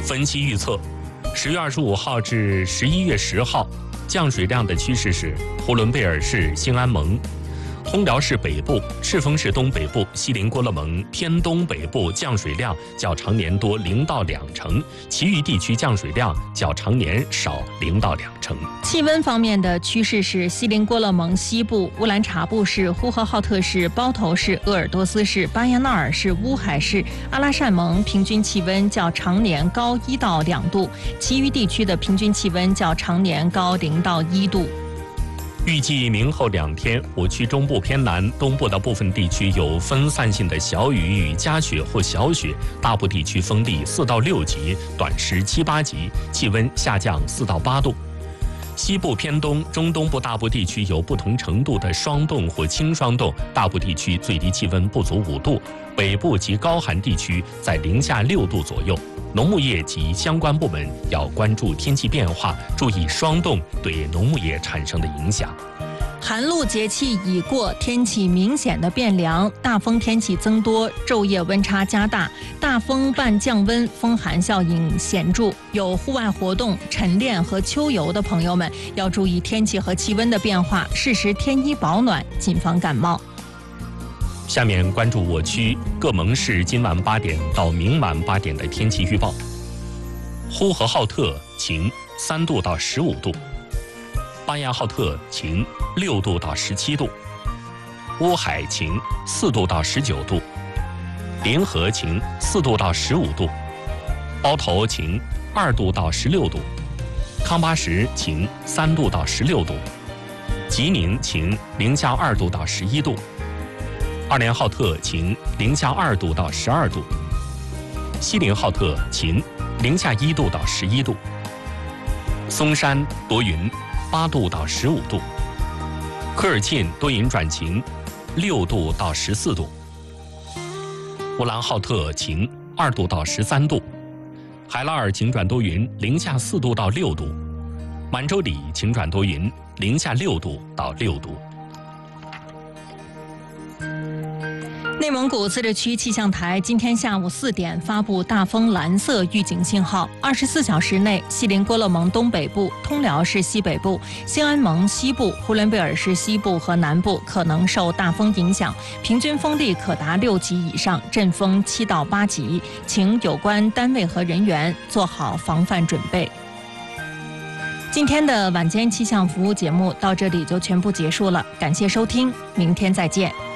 分期预测，10月25号至11月10号，降水量的趋势是呼伦贝尔市、兴安盟、通辽市北部、赤峰市东北部、锡林郭勒盟偏东北部降水量较常年多0到2成，其余地区降水量较常年少0到2成。 气温方面的趋势是锡林郭勒盟西部、乌兰察布市、呼和浩特市、包头市、鄂尔多斯市、巴彦淖尔市、乌海市、阿拉善盟平均气温较常年高1到2度，其余地区的平均气温较常年高0到1度。 预计明后2天，我区中部偏南、东部的部分地区有分散性的小雨与夹雪或小雪，大部地区风力4到6级，短时7、8级，气温下降4到8度。西部偏东、中东部大部地区有不同程度的霜冻或轻霜冻，大部地区最低气温不足5度，北部及高寒地区在零下6度左右。农牧业及相关部门要关注天气变化，注意霜冻对农牧业产生的影响。 寒露节气已过，天气明显的变凉，大风天气增多，昼夜温差加大，大风伴降温，风寒效应显著。有户外活动、晨练和秋游的朋友们要注意天气和气温的变化，适时添衣保暖，谨防感冒。 下面关注我区各盟市今晚8点到明晚8点的天气预报。呼和浩特晴，3度到15度；巴彦浩特晴，6度到17度；乌海晴，4度到19度；临河晴，4度到15度；包头晴，2度到16度；康巴什晴，3度到16度；吉宁晴，零下2度到11度；二连浩特晴，零下2度到12度；锡林浩特晴，零下1度到11度；松山多云，8度到15度；科尔沁多云转晴，6度到14度；乌兰浩特晴，2度到13度；海拉尔晴转多云，零下4度到6度；满洲里晴转多云，零下6度到6度。 内蒙古自治区气象台今天下午4点发布大风蓝色预警信号，24小时内，锡林郭勒盟东北部、通辽市西北部、兴安盟西部、呼伦贝尔市西部和南部可能受大风影响，平均风力可达6级以上，阵风7到8级，请有关单位和人员做好防范准备。今天的晚间气象服务节目到这里就全部结束了，感谢收听，明天再见。